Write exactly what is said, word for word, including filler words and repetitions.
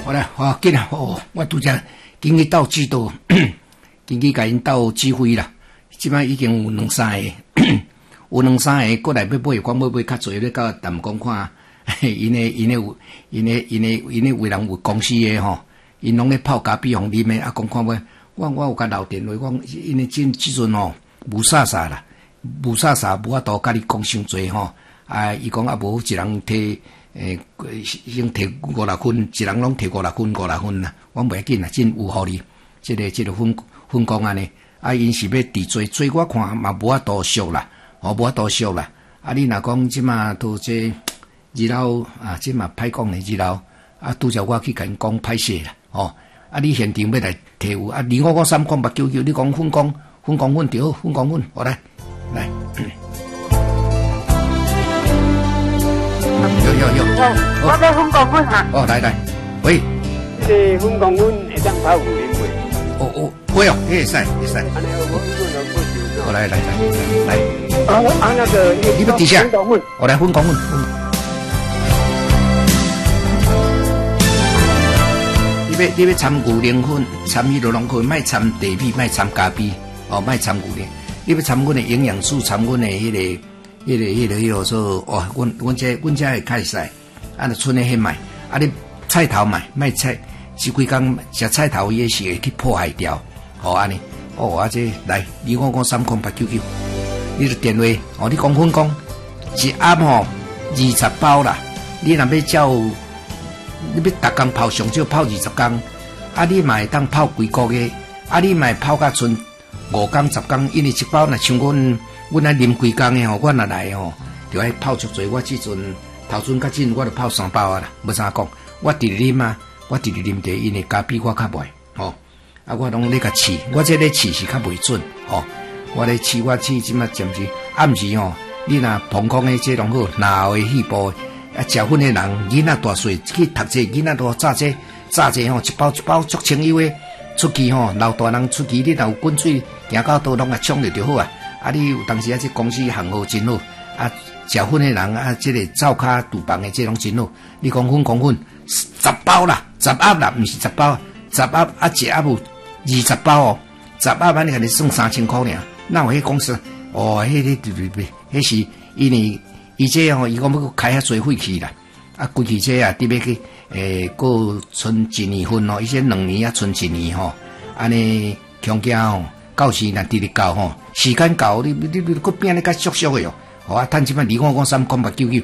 好啦，好紧啊！哦，我拄则今日到指导，今日甲因斗指挥啦。即摆已经有两三个，有两三个过来要买，讲要买较侪咧，到淡江看，因诶因诶有，因诶因诶因诶为人有公司诶吼，因拢咧泡咖啡互啉诶，啊讲看要，我我有甲留电话，讲因诶即即阵吼无啥啥啦，无啥啥无法度甲你讲伤侪吼。啊，伊讲啊无一人摕诶，先摕五六分，一人拢摕五六分五六分啦。我袂要紧啦，真有互你，即、這个即、這个分分工安尼。啊，因是要伫做做，我看嘛无法度俗啦，吼无法度俗啦。啊，你若讲即马都这二楼啊，即马歹讲咧二楼。啊，拄则我去甲因讲歹势啦，吼。啊，你现场要来摕有啊，二五五三空八九九，你讲分工分工分着好，分工分，好来来。有有有， 我我在分工分哈。 哦，来来，喂。 这个分工分会当跑五年会。 哦哦，会哦，会使会使。 安尼我分工能不就？ 我来来来来。 啊啊那个， 你要底下。我来分工分。你要你要掺牛奶粉，掺迄落拢可以，莫掺地米，莫掺咖啡，哦，莫掺牛奶。你要掺阮的营养素，掺阮的迄个。迄、那个、迄、那个、迄、那个说，哦，阮、阮这、阮这会开使，啊，就剩的迄卖，啊，你菜头卖，卖菜，即几工食菜头也是会去破坏掉，好安尼，哦，啊这来，二五五三空八九九，你就电话，哦，你讲分工，一盒吼二十包啦，你若要照，你要逐工泡上少泡二十工，啊，你嘛会当泡几个月，啊，你嘛会泡甲剩五工十工，因为一包若像阮。阮爱啉几工诶吼，我若来吼，就爱泡足侪。我即阵头阵较紧，我就泡三包啊啦，无啥讲。我直直啉啊，我直直啉茶，因为咖啡我较袂吼。啊，我拢咧甲试，我这咧试是较袂准吼。我咧试，我试即马暂时暗时吼，你若膀胱诶这拢好，脑诶细胞啊，食薰诶人囡仔大岁去读册，囡仔都早这早这吼，一包一包足清油诶，出去吼，老大人出去，你若有滚水行到倒拢啊冲着就好啊。啊！你有当时啊，这公司行号真好啊，食薰的人啊，这个灶骹厨房的这种真好。你讲粉讲粉，十包啦，十盒啦，毋是十包，十盒啊，一盒有二十包哦，十盒安尼甲你算三千块尔。那有迄公司哦，迄个对对对，迄是因为伊这吼，伊讲要开遐侪废气啦，啊，规气这啊，得要去诶，过存一年份哦，伊些两年啊，存一年吼，安尼强加吼。到时若直直到吼，时间到，你你你你个变咧较俗俗诶哟，好啊，趁即摆二五五三空八九九。